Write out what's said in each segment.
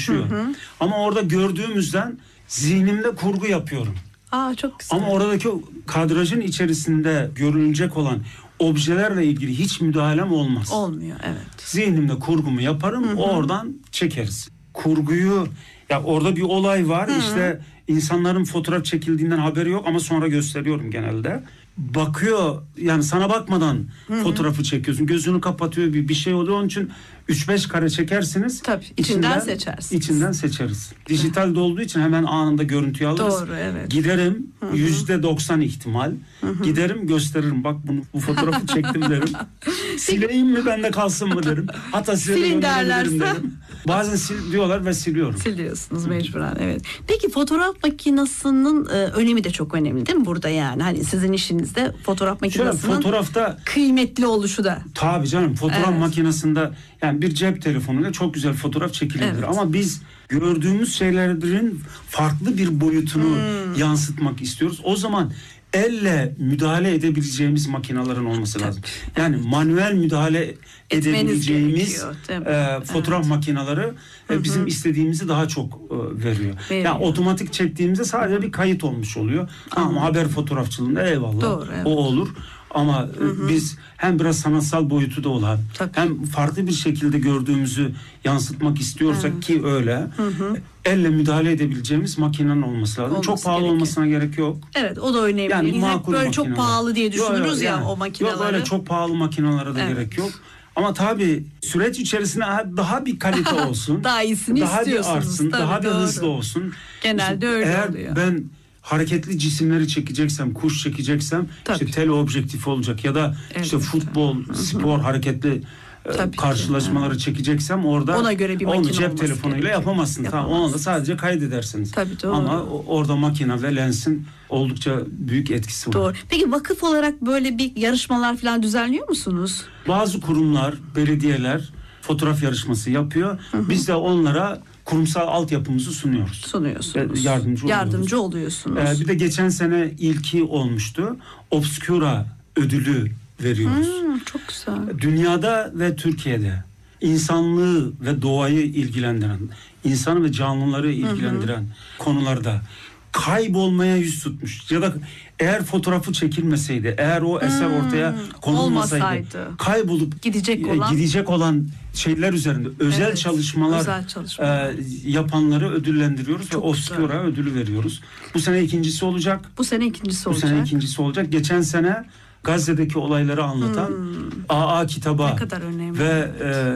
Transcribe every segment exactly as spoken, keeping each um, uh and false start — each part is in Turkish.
değişiyor. Hı hı. Ama orada gördüğümüzden zihnimde kurgu yapıyorum. Aa, çok güzel. Ama oradaki o kadrajın içerisinde görünecek olan objelerle ilgili hiç müdahalem olmaz. Olmuyor, evet. Zihnimde kurgumu yaparım, hı hı. oradan çekeriz. Kurguyu, ya orada bir olay var, hı hı. işte insanların fotoğraf çekildiğinden haberi yok ama sonra gösteriyorum genelde. Bakıyor, yani sana bakmadan Hı-hı. fotoğrafı çekiyorsun. Gözünü kapatıyor, bir bir şey oluyor. Onun için üç beş kare çekersiniz. Tabii, içinden, içinden seçersiniz. İçinden seçeriz. Dijitalde olduğu için hemen anında görüntüyü alırız. Doğru, evet. Giderim, yüzde doksan ihtimal. Hı-hı. Giderim, gösteririm. Bak bunu, bu fotoğrafı çektim derim. Sileyim mi, bende kalsın mı derim. Hatta size de gönderebilirim derim. Bazen sil diyorlar ve siliyorum. Siliyorsunuz mecburen, evet. Peki fotoğraf makinesinin e, önemi de çok önemli değil mi burada yani? Hani sizin işinizde fotoğraf makinesinin fotoğrafta kıymetli oluşu da. Tabii canım, fotoğraf evet. makinesinde yani bir cep telefonuyla çok güzel fotoğraf çekilebilir. Evet. Ama biz gördüğümüz şeylerin farklı bir boyutunu hmm. yansıtmak istiyoruz. O zaman elle müdahale edebileceğimiz makinelerin olması lazım. Yani manuel müdahale Etmeniz edebileceğimiz e, fotoğraf evet. makineleri e, bizim Hı-hı. istediğimizi daha çok e, veriyor. veriyor. Yani otomatik çektiğimizde sadece bir kayıt olmuş oluyor. Ama haber fotoğrafçılığında eyvallah Doğru, evet. o olur. Ama Hı-hı. biz hem biraz sanatsal boyutu da olan Tabii. hem farklı bir şekilde gördüğümüzü yansıtmak istiyorsak evet. ki öyle Hı-hı. elle müdahale edebileceğimiz makinenin olması lazım. Olması çok pahalı gerekiyor. Olmasına gerek yok. Evet, o da önemli. Yani hep böyle makineler. Çok pahalı diye düşünürüz yok, yok, ya yani, o makineleri. Yok öyle çok pahalı makinelere de evet. gerek yok. Ama tabii süreç içerisinde daha bir kalite olsun. daha iyisini daha istiyorsunuz. Daha bir artsın, tabii, daha bir doğru. hızlı olsun. Genelde işte öyle eğer oluyor. Ben hareketli cisimleri çekeceksem, kuş çekeceksem Tabii. işte teleobjektif olacak ya da evet. işte futbol, Hı-hı. spor, hareketli Tabii karşılaşmaları ki. çekeceksem orada ona göre bir onu cep telefonuyla gerekiyor. yapamazsın. Tamam, onu da sadece kaydedersiniz. Tabii, doğru. Ama orada makine ve lensin oldukça büyük etkisi var. Doğru. Peki vakıf olarak böyle bir yarışmalar falan düzenliyor musunuz? Bazı kurumlar, belediyeler fotoğraf yarışması yapıyor. Hı-hı. Biz de onlara kurumsal altyapımızı sunuyoruz. Sunuyorsunuz. Yardımcı, Yardımcı oluyorsunuz. Ee, bir de geçen sene ilki olmuştu. Obscura ödülü veriyoruz. Hmm, çok güzel. Dünyada ve Türkiye'de insanlığı ve doğayı ilgilendiren, insanı ve canlıları ilgilendiren Hı-hı. konularda kaybolmaya yüz tutmuş ya da eğer fotoğrafı çekilmeseydi, eğer o eser hmm, ortaya konulmasaydı, olmasaydı. kaybolup gidecek olan gidecek olan şeyler üzerinde özel evet, çalışmalar, özel çalışmalar. E, yapanları ödüllendiriyoruz Çok ve Obscura ödülü veriyoruz. Bu sene ikincisi olacak. Bu sene ikincisi Bu olacak. Bu sene ikincisi olacak. Geçen sene Gazze'deki olayları anlatan hmm. A A kitaba ve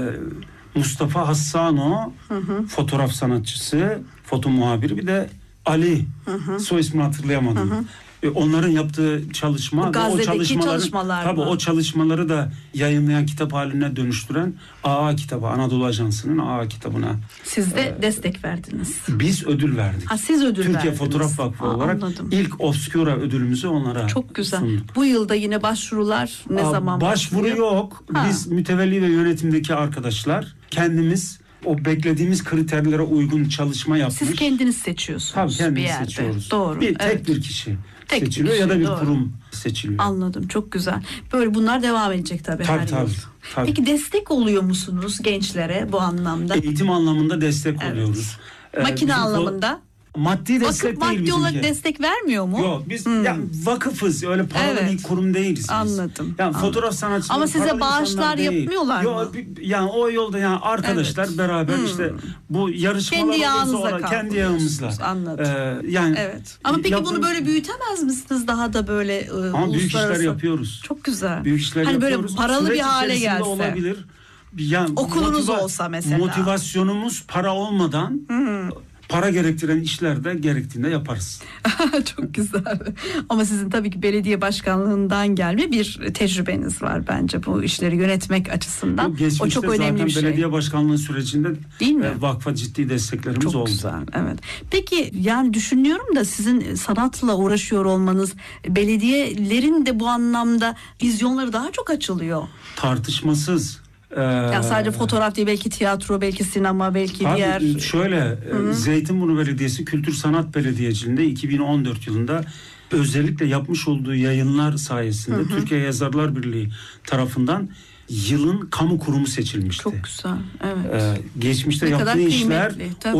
e, Mustafa Hassano hı hı. fotoğraf sanatçısı, foto muhabiri, bir de Ali hı hı. soy ismini hatırlayamadım. Hı hı. Onların yaptığı çalışma o ve o çalışmaları tabii o çalışmaları da yayınlayan, kitap haline dönüştüren A A kitabı, Anadolu Ajansı'nın A A kitabına. Siz de e, destek verdiniz. Biz ödül verdik. Ha, siz ödül Türkiye verdiniz. Fotoğraf Vakfı Aa, olarak anladım. ilk Obscura ödülümüzü onlara Çok güzel. sunduk. Bu yılda yine başvurular ne Aa, zaman başvuru başlıyor? yok. Ha. Biz mütevelli ve yönetimdeki arkadaşlar kendimiz o beklediğimiz kriterlere uygun çalışma yapmış. Siz kendiniz seçiyorsunuz. Tabii kendimiz bir yerde. seçiyoruz. Doğru. Bir, evet. Tek bir kişi tek seçiliyor bir kişi, ya da bir doğru. kurum seçiliyor. Anladım, çok güzel. Böyle bunlar devam edecek tabii, tabii her tabii, yıl. tabii. Peki destek oluyor musunuz gençlere bu anlamda? Eğitim anlamında destek evet. oluyoruz. Ee, Makine anlamında? Maddi destek Vakıf, değil bizimki. Maddi olarak destek vermiyor mu? Yok, biz hmm. yani vakıfız, öyle paralı evet. bir kurum değiliz biz. Anladım. Yani anladım. fotoğraf sanatçıları ama size bağışlar yapmıyorlar Yok, mı? Yani o yolda yani arkadaşlar evet. beraber hmm. işte bu yarışmalar kendi sonra kendi yağımızla. Anladım. Ee, yani evet. Ama peki yaptığımız... bunu böyle büyütemez misiniz daha da böyle e, ama uluslararası? Büyük işler yapıyoruz. Çok güzel. Büyük işler hani yapıyoruz. böyle paralı Süreç bir hale gelse. olabilir. Yani okulunuz motiva- olsa mesela. Motivasyonumuz para olmadan hmm. para gerektiren işlerde gerektiğinde yaparız. Çok güzel. Ama sizin tabii ki belediye başkanlığından gelme bir tecrübeniz var bence bu işleri yönetmek açısından. O çok önemli bir şey. Belediye başkanlığı sürecinde değil mi? E, vakfa ciddi desteklerimiz çok oldu. Çok güzel. Evet. Peki yani düşünüyorum da sizin sanatla uğraşıyor olmanız belediyelerin de bu anlamda vizyonları daha çok açılıyor. Tartışmasız. Ee, yani sadece fotoğraf değil, belki tiyatro, belki sinema, belki abi, diğer... Şöyle, Hı-hı. Zeytinburnu Belediyesi Kültür Sanat Belediyeciliğinde iki bin on dört yılında özellikle yapmış olduğu yayınlar sayesinde Hı-hı. Türkiye Yazarlar Birliği tarafından yılın kamu kurumu seçilmişti. Çok güzel, evet. Ee, geçmişte ne yaptığı işler